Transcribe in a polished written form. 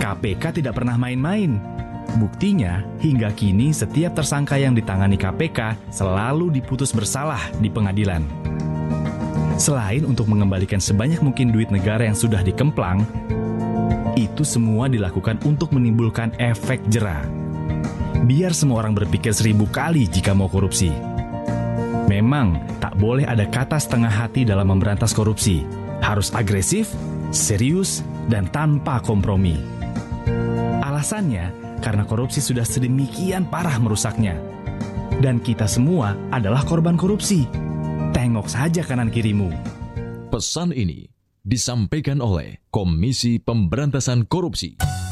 KPK tidak pernah main-main. Buktinya, hingga kini setiap tersangka yang ditangani KPK selalu diputus bersalah di pengadilan. Selain untuk mengembalikan sebanyak mungkin duit negara yang sudah dikemplang, itu semua dilakukan untuk menimbulkan efek jera. Biar semua orang berpikir 1000 kali jika mau korupsi. Memang tak boleh ada kata setengah hati dalam memberantas korupsi. Harus agresif, serius, dan tanpa kompromi. Alasannya, karena korupsi sudah sedemikian parah merusaknya. Dan kita semua adalah korban korupsi. Tengok saja kanan kirimu. Pesan ini disampaikan oleh Komisi Pemberantasan Korupsi.